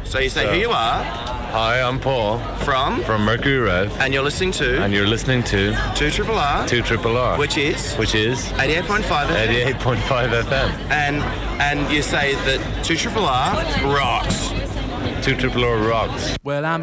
So you say who you are. Hi, I'm Paul. From Mercury Rev. And you're listening to. And you're listening to 2RRR. 2RRR. Which is 88.5 FM. 88.5 FM. And you say that 2RRR rocks. 2RRR rocks. Well, I'm